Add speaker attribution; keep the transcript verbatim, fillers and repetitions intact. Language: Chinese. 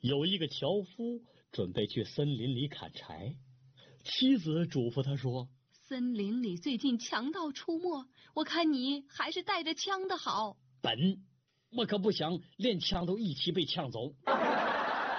Speaker 1: 有一个樵夫准备去森林里砍柴，妻子嘱咐他说：
Speaker 2: 森林里最近强盗出没，我看你还是带着枪的好。
Speaker 1: 本，我可不想连枪都一起被抢走。